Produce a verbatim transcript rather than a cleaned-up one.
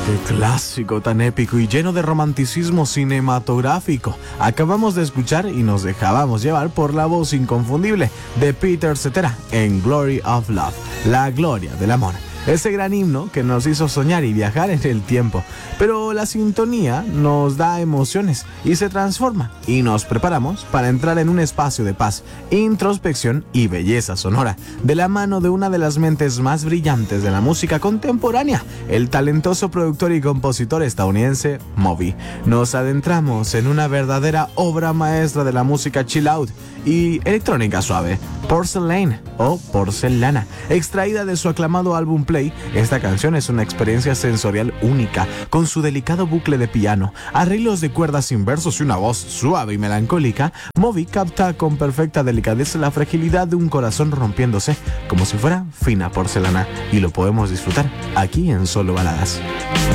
Qué clásico tan épico y lleno de romanticismo cinematográfico. Acabamos de escuchar y nos dejábamos llevar por la voz inconfundible de Peter Cetera en Glory of Love, la gloria del amor. Ese gran himno que nos hizo soñar y viajar en el tiempo. Pero la sintonía nos da emociones y se transforma y nos preparamos para entrar en un espacio de paz, introspección y belleza sonora, de la mano de una de las mentes más brillantes de la música contemporánea, el talentoso productor y compositor estadounidense Moby. Nos adentramos en una verdadera obra maestra de la música chill out y electrónica suave, Porcelain o Porcelana, extraída de su aclamado álbum Play. Esta canción es una experiencia sensorial única, con su delicado bucle de piano, arreglos de cuerdas sin versos y una voz suave y melancólica. Moby capta con perfecta delicadeza la fragilidad de un corazón rompiéndose, como si fuera fina porcelana, y lo podemos disfrutar aquí en Solo Baladas.